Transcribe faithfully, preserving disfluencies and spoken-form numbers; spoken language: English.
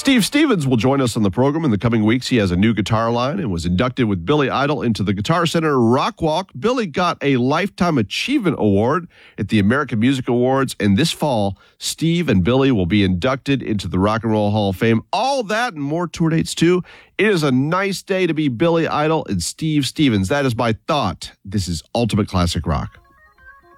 Steve Stevens will join us on the program in the coming weeks. He has a new guitar line and was inducted with Billy Idol into the Guitar Center Rock Walk. Billy got a Lifetime Achievement Award at the American Music Awards, and this fall, Steve and Billy will be inducted into the Rock and Roll Hall of Fame. All that and more tour dates, too. It is a nice day to be Billy Idol and Steve Stevens. That is my thought. This is Ultimate Classic Rock.